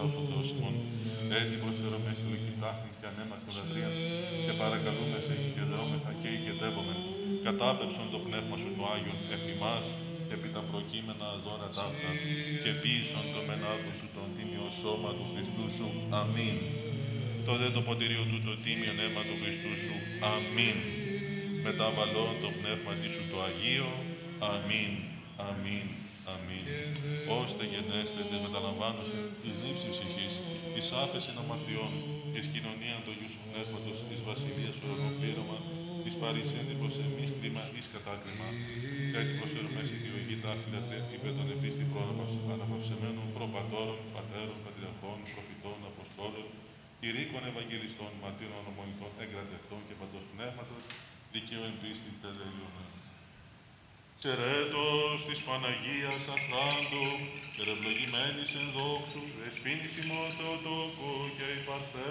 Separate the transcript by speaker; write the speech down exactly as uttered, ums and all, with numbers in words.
Speaker 1: ο Θεός ημών. Έτσι προσφέρομαι στη λογική τάχνη και ανέμακτον λατρείαν και παρακαλούμε σε οικεδεόμεθα και οικεδεύομεν. Κατάπεψον το πνεύμα σου το Άγιον εφημάς επί τα προκείμενα δώρα ταύτα και ποίησον το μενάδο σου τον τίμιο σώμα του Χριστού σου. Αμήν. Το δε το ποτηρίο του το τίμιον αίμα του Χριστού σου. Αμήν. Μεταβαλών το πνεύμα σου το Αγίο. Αμήν. Αμήν. Αμήν. Ώστε γενέστε της μεταλαμβάνωσης της νύψης ψυχής, της άφεσιν αμαρτιών, της κοινωνίαν του Αγίου Σου Πνεύματος, της βασιλείας σου οροπλήρωμα, της παρήσεντη προς εμείς κρίμα εις κατάκριμα. Έτσι προσφέρουμε στη διογή τα άφυλατε υπέ των επίστη αναπαυσεμένων προπατώρων, πατέρων, πατριαρχών, προφητών, αποστόλων, κηρύκων, ευαγγελιστών, μαρτύρων, ομονητών, εγκρατευτών και παντός πνεύματος, δικαίων εν πίστη τελειωμένων. Χαιρέτος της Παναγίας Αφράντου, και ευλογημένης εν δόξου, εσπίνης ημών Θεοτόκου και η Παρθέ